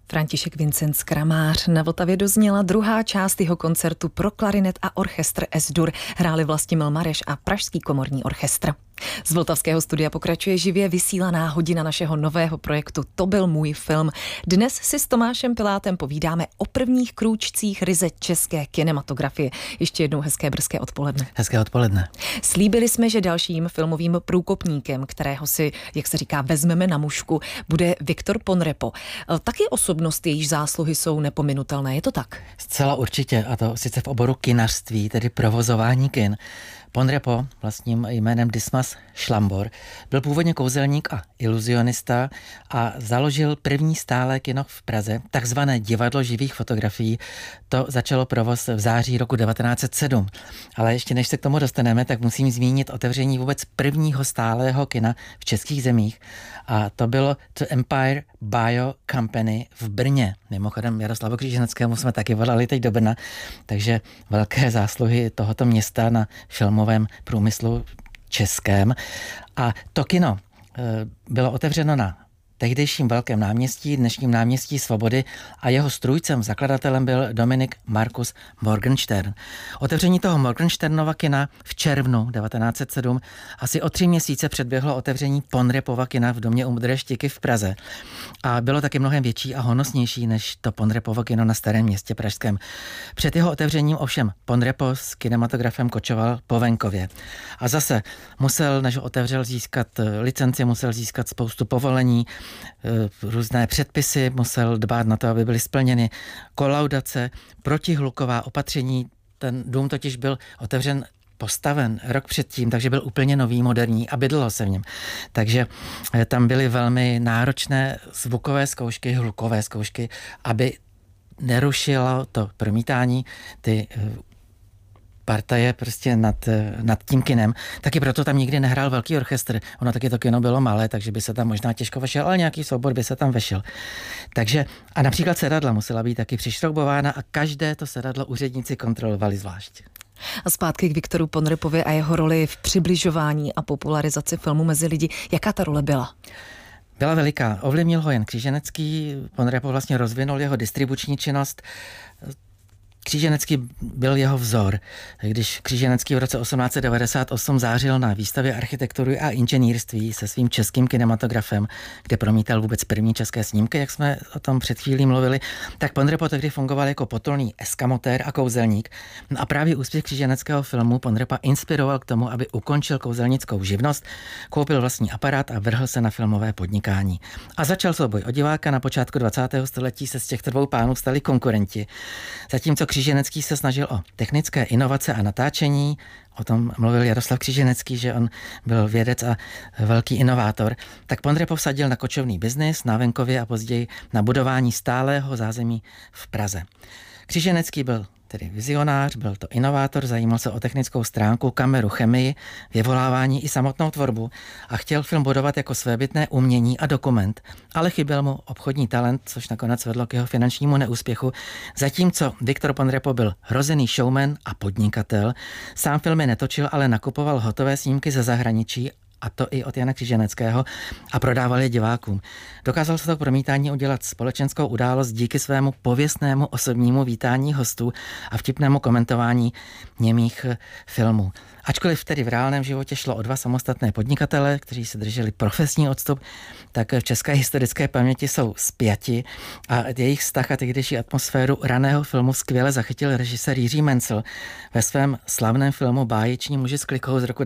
František Vincent Kramář. Na Vltavě dozněla druhá část jeho koncertu pro klarinet a orchestr S-dur. Hráli Vlastimil Mareš a Pražský komorní orchestr. Z vltavského studia pokračuje živě vysílaná hodina našeho nového projektu To byl můj film. Dnes si s Tomášem Pilátem povídáme o prvních krůčcích ryze české kinematografie. Ještě jednou hezké brzké odpoledne. Hezké odpoledne. Slíbili jsme, že dalším filmovým průkopníkem, kterého si, jak se říká, vezmeme na mušku, bude Viktor Ponrepo. Taky osobnost, jejíž zásluhy jsou nepominutelné, je to tak? Zcela určitě, a to sice v oboru kinařství, tedy provozování kin. Ponrepo, vlastním jménem Dismas Šlambor, byl původně kouzelník a iluzionista a založil první stálé kino v Praze, takzvané Divadlo živých fotografií. To začalo provoz v září roku 1907. Ale ještě než se k tomu dostaneme, tak musím zmínit otevření vůbec prvního stálého kina v českých zemích. A to bylo The Empire Bio Company v Brně. Mimochodem Jaroslavu Kříženeckému jsme taky volali teď do Brna, takže velké zásluhy tohoto města na filmovém průmyslu českém. A to kino bylo otevřeno na tehdejším Velkém náměstí, dnešním náměstí Svobody, a jeho strůjcem, zakladatelem byl Dominik Markus Morgenstern. Otevření toho Morgensternova kina v červnu 1907 asi o 3 měsíce předběhlo otevření Ponrepova kina v Domě u Modré Štiky v Praze. A bylo taky mnohem větší a honosnější než to Ponrepovo kino na Starém Městě pražském. Před jeho otevřením ovšem Ponrepo s kinematografem kočoval po venkově. A zase musel, než otevřel, získat licenci, musel získat spoustu povolení, různé předpisy, musel dbát na to, aby byly splněny kolaudace, protihluková opatření. Ten dům totiž byl otevřen, postaven rok předtím, takže byl úplně nový, moderní a bydlelo se v něm. Takže tam byly velmi náročné zvukové zkoušky, hlukové zkoušky, aby nerušilo to promítání, ty partaje prostě nad tím kinem. Taky proto tam nikdy nehrál velký orchestr. Ono taky to kino bylo malé, takže by se tam možná těžko vešel, ale nějaký soubor by se tam vešel. Takže a například sedadla musela být taky přišroubována a každé to sedadlo úředníci kontrolovali zvlášť. A zpátky k Viktoru Ponrepovi a jeho roli v přibližování a popularizaci filmu mezi lidi. Jaká ta role byla? Byla veliká. Ovlivnil ho jen Kříženecký. Ponrepo vlastně rozvinul jeho distribuční činnost. Kříženecký byl jeho vzor. Když Kříženecký v roce 1898 zářil na výstavě architektury a inženýrství se svým českým kinematografem, kde promítal vůbec první české snímky, jak jsme o tom před chvílí mluvili, tak Ponrepo tehdy fungoval jako potulný eskamotér a kouzelník. A právě úspěch kříženeckého filmu Ponrepa inspiroval k tomu, aby ukončil kouzelnickou živnost, koupil vlastní aparát a vrhl se na filmové podnikání. A začal souboj o diváka. Na počátku 20. století se z těchto dvou pánů stali konkurenti. Zatímco Kříženecký se snažil o technické inovace a natáčení, o tom mluvil Jaroslav Kříženecký, že on byl vědec a velký inovátor, tak Ponrepo vsadil na kočovný biznis na venkově a později na budování stálého zázemí v Praze. Kříženecký byl tedy vizionář, byl to inovátor, zajímal se o technickou stránku, kameru, chemii, vyvolávání i samotnou tvorbu a chtěl film budovat jako svébytné umění a dokument, ale chyběl mu obchodní talent, což nakonec vedlo k jeho finančnímu neúspěchu. Zatímco Viktor Ponrepo byl hrozený showman a podnikatel, sám filmy netočil, ale nakupoval hotové snímky ze zahraničí, a to i od Jana Kříženeckého, a prodával je divákům. Dokázal se to promítání udělat společenskou událost díky svému pověstnému osobnímu vítání hostů a vtipnému komentování němých filmů. Ačkoliv tedy v reálném životě šlo o dva samostatné podnikatele, kteří se drželi profesní odstup, tak v české historické paměti jsou spjati a jejich vztah a tehdejší atmosféru raného filmu skvěle zachytil režisér Jiří Mencel ve svém slavném filmu Báječní muži s klikou z roku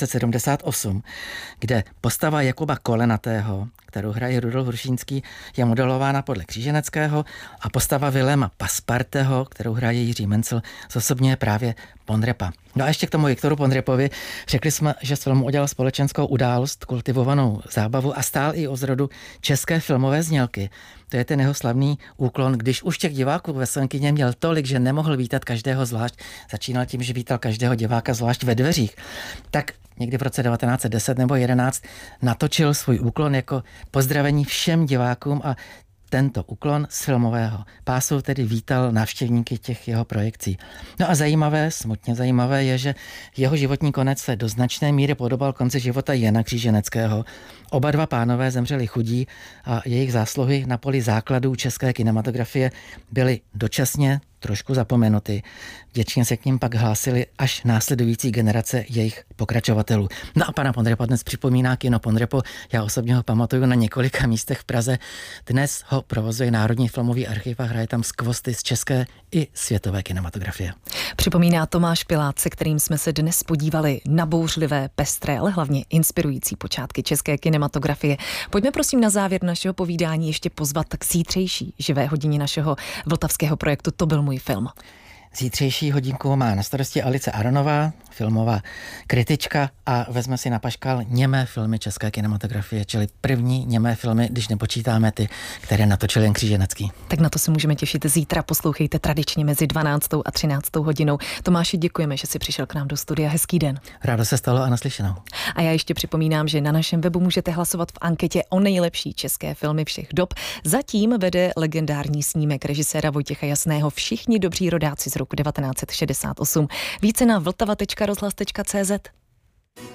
1978, kde postava Jakuba Kolenatého, kterou hraje Rudolf Hrušínský, je modelována podle Kříženeckého, a postava Viléma Pasparteho, kterou hraje Jiří Mencel, zosobňuje právě Ponrepa. No a ještě k tomu Viktoru Ponrepovi. Řekli jsme, že z filmu udělal společenskou událost, kultivovanou zábavu a stál i o zrodu české filmové znělky. To je ten jeho slavný úklon, když už těch diváků ve svém kině měl tolik, že nemohl vítat každého zvlášť. Začínal tím, že vítal každého diváka zvlášť ve dveřích. Tak někdy v roce 1910 nebo 11 natočil svůj úklon jako pozdravení všem divákům a tento úklon z filmového pásu tedy vítal návštěvníky těch jeho projekcí. No a smutně zajímavé je, že jeho životní konec se do značné míry podobal konci života Jana Kříženeckého. Oba dva pánové zemřeli chudí a jejich zásluhy na poli základů české kinematografie byly dočasně trošku zapomenuty. Vděčně se k ním pak hlásili až následující generace jejich pokračovatelů. No a pana Ponrepa dnes připomíná kino Ponrepo. Já osobně ho pamatuju na několika místech v Praze. Dnes ho provozuje Národní filmový archiv a hraje tam skvosty z české i světové kinematografie. Připomíná Tomáš Pilát, se kterým jsme se dnes podívali na bouřlivé, pestré, ale hlavně inspirující počátky české kinematografie. Pojďme prosím na závěr našeho povídání ještě pozvat k zítřejší živé hodině našeho vltavského projektu To byl můj film. Zítřejší hodinku má na starosti Alice Aronová, filmová kritička, a vezme si na paškal němé filmy české kinematografie, čili první němé filmy, když nepočítáme ty, které natočil Jan Kříženecký. Tak na to se můžeme těšit zítra. Poslouchejte tradičně mezi 12. a 13. hodinou. Tomáši, děkujeme, že jsi přišel k nám do studia. Hezký den. Rádo se stalo a naslyšenou. A já ještě připomínám, že na našem webu můžete hlasovat v anketě o nejlepší české filmy všech dob. Zatím vede legendární snímek režiséra Vojtěcha Jasného Všichni dobří rodáci z roku 1968. Více na vltava.rozhlas.cz.